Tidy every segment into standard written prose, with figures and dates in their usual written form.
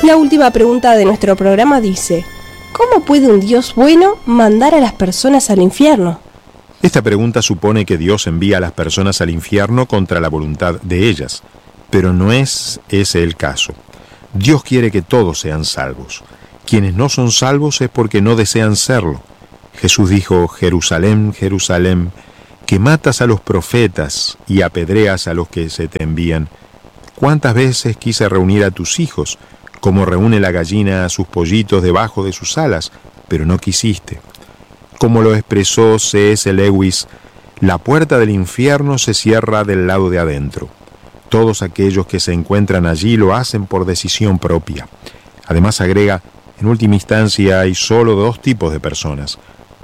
La última pregunta de nuestro programa dice: ¿cómo puede un Dios bueno mandar a las personas al infierno? Esta pregunta supone que Dios envía a las personas al infierno contra la voluntad de ellas, pero no es ese el caso. Dios quiere que todos sean salvos. Quienes no son salvos es porque no desean serlo. Jesús dijo: Jerusalén, Jerusalén, que matas a los profetas y apedreas a los que se te envían. ¿Cuántas veces quise reunir a tus hijos, como reúne la gallina a sus pollitos debajo de sus alas, pero no quisiste? Como lo expresó C.S. Lewis, la puerta del infierno se cierra del lado de adentro. Todos aquellos que se encuentran allí lo hacen por decisión propia. Además agrega: en última instancia hay solo dos tipos de personas: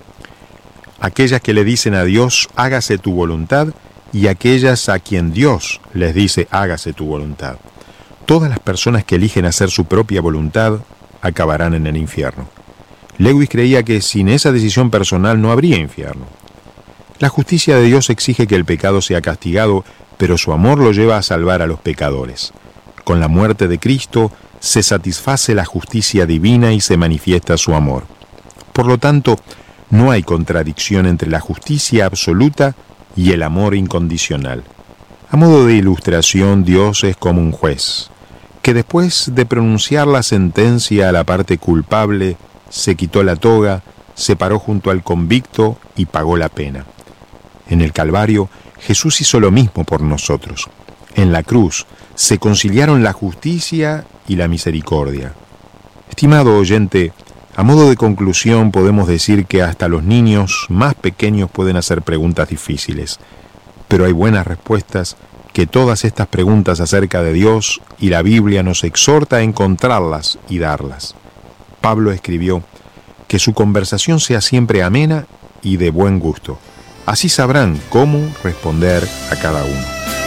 aquellas que le dicen a Dios, hágase tu voluntad, y aquellas a quien Dios les dice, hágase tu voluntad. Todas las personas que eligen hacer su propia voluntad acabarán en el infierno. Lewis creía que sin esa decisión personal no habría infierno. La justicia de Dios exige que el pecado sea castigado, pero su amor lo lleva a salvar a los pecadores. Con la muerte de Cristo se satisface la justicia divina y se manifiesta su amor. Por lo tanto, no hay contradicción entre la justicia absoluta y el amor incondicional. A modo de ilustración, Dios es como un juez, que después de pronunciar la sentencia a la parte culpable, se quitó la toga, se paró junto al convicto y pagó la pena. En el Calvario, Jesús hizo lo mismo por nosotros. En la cruz se conciliaron la justicia y la misericordia. Estimado oyente, a modo de conclusión podemos decir que hasta los niños más pequeños pueden hacer preguntas difíciles, pero hay buenas respuestas que todas estas preguntas acerca de Dios, y la Biblia nos exhorta a encontrarlas y darlas. Pablo escribió: que su conversación sea siempre amena y de buen gusto. Así sabrán cómo responder a cada uno.